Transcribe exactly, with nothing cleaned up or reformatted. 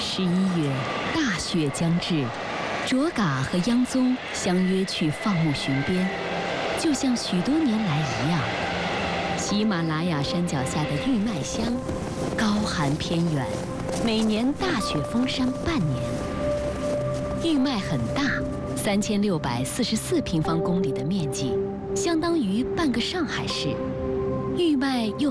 十一月，大雪将至，卓嘎和央宗相约去放牧巡边，就像许多年来一样。喜马拉雅山脚下的玉麦乡，高寒偏远，每年大雪封山半年。玉麦很大，三千六百四十四平方公里的面积，相当于半个上海市。玉麦又